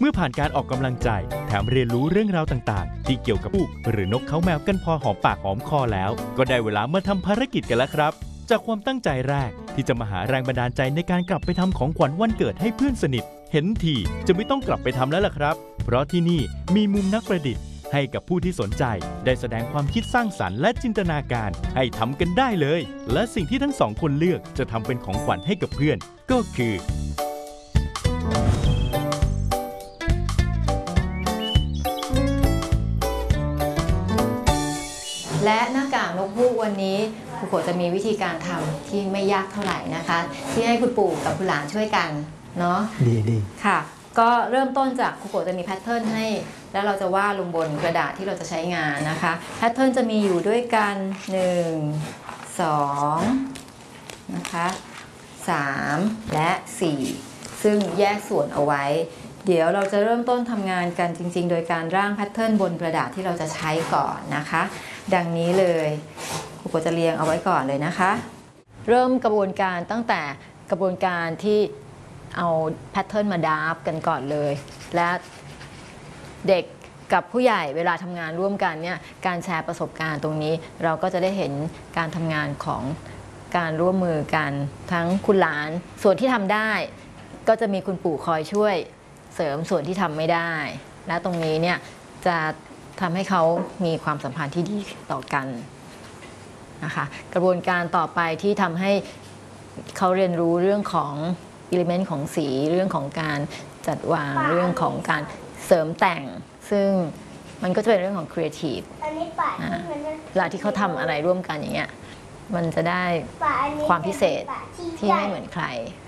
มื่อผ่านการออกกำลังใจแถมเรียนรู้เรื่องราวต่างๆที่เกี่ยวกับลูกหรือนกเขาแมวกันพอหอมปากหอมคอแล้วก็ได้เวลามาทำภารกิจกันแล้วครับจากความตั้งใจแรกที่จะมาหาแรงบันดาลใจในการกลับไปทำของขวัญวันเกิดให้เพื่อนสนิทเห็นทีจะไม่ต้องกลับไปทำแล้วล่ะครับเพราะที่นี่มีมุมนักประดิษฐ์ให้กับผู้ที่สนใจได้แสดงความคิดสร้างสรรค์และจินตนาการให้ทำกันได้เลยและสิ่งที่ทั้งสองคนเลือกจะทำเป็นของขวัญให้กับเพื่อนก็คือและหน้ากากนกฮูกวันนี้ครูโขจะมีวิธีการทำที่ไม่ยากเท่าไหร่นะคะที่ให้คุณปู่กับคุณหลานช่วยกันเนาะดีค่ะก็เริ่มต้นจากครูโขจะมีแพทเทิร์นให้แล้วเราจะวาดลงบนกระดาษที่เราจะใช้งานนะคะแพทเทิร์นจะมีอยู่ด้วยกัน1 2นะคะ3และ4ซึ่งแยกส่วนเอาไว้เดี๋ยวเราจะเริ่มต้นทำงานกันจริงๆโดยการร่างแพทเทิร์นบนกระดาษที่เราจะใช้ก่อนนะคะดังนี้เลยครูโขจะเรียงเอาไว้ก่อนเลยนะคะเริ่มกระบวนการตั้งแต่กระบวนการที่เอาแพทเทิร์นมาดราฟกันก่อนเลยและเด็กกับผู้ใหญ่เวลาทำงานร่วมกันเนี่ยการแชร์ประสบการณ์ตรงนี้เราก็จะได้เห็นการทำงานของการร่วมมือกันทั้งคุณหลานส่วนที่ทำได้ก็จะมีคุณปู่คอยช่วยเสริมส่วนที่ทำไม่ได้และตรงนี้เนี่ยจะทำให้เขามีความสัมพันธ์ที่ดีต่อกันนะคะกระบวนการต่อไปที่ทำให้เขาเรียนรู้เรื่องของอิเลเมนต์ของสีเรื่องของการจัดวางเรื่องของการเสริมแต่งซึ่งมันก็จะเป็นเรื่องของครีเอทีฟเวลาที่เขาทำอะไรร่วมกันอย่างเงี้ยมันจะได้ความพิเศษที่ไม่เหมือนใคร